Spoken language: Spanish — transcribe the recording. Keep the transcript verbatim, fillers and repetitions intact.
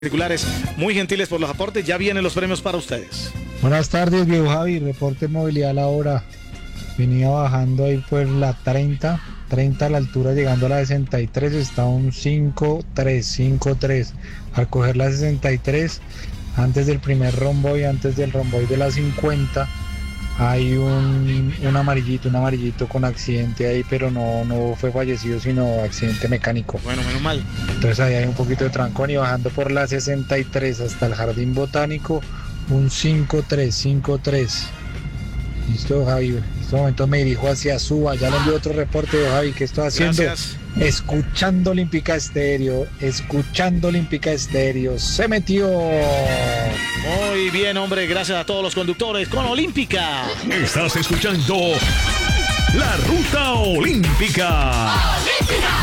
particulares, muy gentiles por los aportes. Ya vienen los premios para ustedes. Buenas tardes, viejo Javi. Reporte de movilidad a la hora. Venía bajando ahí por la treinta, treinta a la altura, llegando a la sesenta y tres. Está un cinco tres, cinco tres. Al coger la sesenta y tres, antes del primer romboy, antes del romboy de la cincuenta, hay un, un amarillito, un amarillito con accidente ahí, pero no, no fue fallecido, sino accidente mecánico. Bueno, menos mal. Entonces ahí hay un poquito de trancón y bajando por la sesenta y tres hasta el Jardín Botánico, un cinco tres, cinco tres. Listo, Javi. En este momento me dirijo hacia Suba. Ya le envío otro reporte, Javi. ¿Qué estoy haciendo? Gracias. Escuchando Olímpica Estéreo. Escuchando Olímpica Estéreo. Se metió. Muy bien, hombre. Gracias a todos los conductores con Olímpica. Estás escuchando La Ruta Olímpica. ¡Olímpica!